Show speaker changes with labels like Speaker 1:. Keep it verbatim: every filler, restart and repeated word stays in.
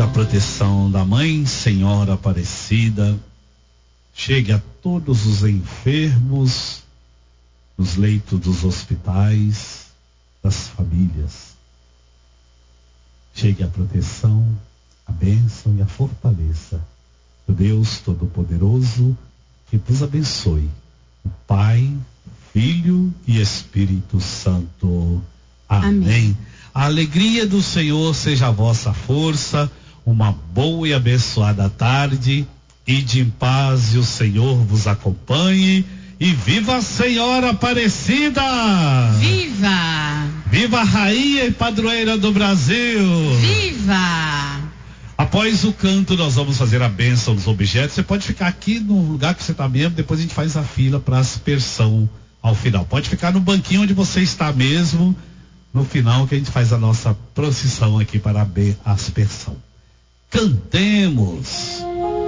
Speaker 1: a proteção da Mãe Senhora Aparecida chegue a todos os enfermos nos leitos dos hospitais, das famílias. Chegue a proteção, a bênção e a fortaleza do Deus Todo-Poderoso, que vos abençoe, o Pai, Filho e Espírito Santo. Amém. Amém. A alegria do Senhor seja a vossa força. Uma boa e abençoada tarde. Ide em paz e o Senhor vos acompanhe. E viva a Senhora Aparecida!
Speaker 2: Viva!
Speaker 1: Viva a Rainha e Padroeira do Brasil!
Speaker 2: Viva!
Speaker 1: Após o canto, nós vamos fazer a bênção dos objetos. Você pode ficar aqui no lugar que você está mesmo, depois a gente faz a fila para a aspersão ao final. Pode ficar no banquinho onde você está mesmo, no final que a gente faz a nossa procissão aqui para a aspersão. Cantemos